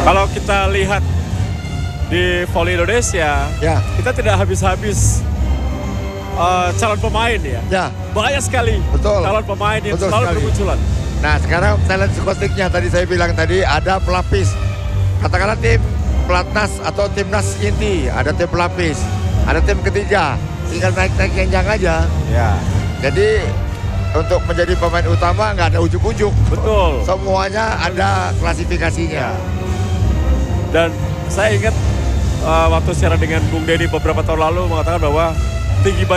Kalau kita lihat di voli Indonesia, Ya, kita tidak habis-habis calon pemain ya. ya, Banyak sekali Betul. calon pemain yang Betul selalu sekali. bermunculan. Nah sekarang talent scoutingnya tadi saya bilang tadi ada pelapis. Katakanlah tim pelatnas atau timnas inti, ada tim pelapis, ada tim ketiga. Tinggal naik-naik jenjang aja. Ya, Jadi untuk menjadi pemain utama nggak ada ujuk-ujuk. betul. Semuanya ada klasifikasinya. Dan saya ingat waktu siaran dengan Bung Denny beberapa tahun lalu mengatakan bahwa tinggi badan